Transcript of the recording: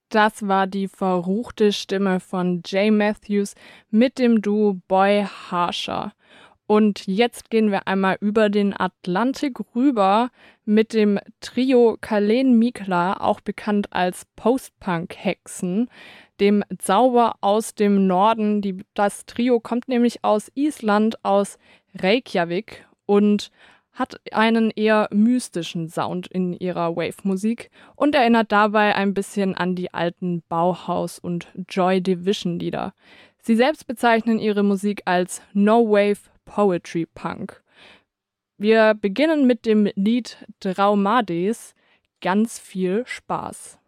Das war die verruchte Stimme von Jay Matthews mit dem Duo Boy Harsher. Und jetzt gehen wir einmal über den Atlantik rüber mit dem Trio Kalen Mikla, auch bekannt als Post-Punk-Hexen, dem Zauber aus dem Norden. Das Trio kommt nämlich aus Island, aus Reykjavik und hat einen eher mystischen Sound in ihrer Wave-Musik und erinnert dabei ein bisschen an die alten Bauhaus- und Joy Division-Lieder. Sie selbst bezeichnen ihre Musik als No-Wave Poetry Punk. Wir beginnen mit dem Lied Draumades. Ganz viel Spaß.